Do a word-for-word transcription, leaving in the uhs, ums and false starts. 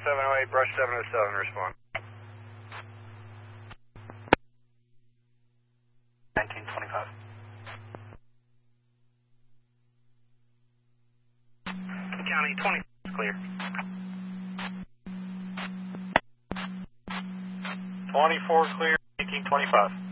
seven oh eight, brush seven oh seven, respond. nineteen twenty-five. County twenty is clear. twenty-four clear, eighteen twenty-five.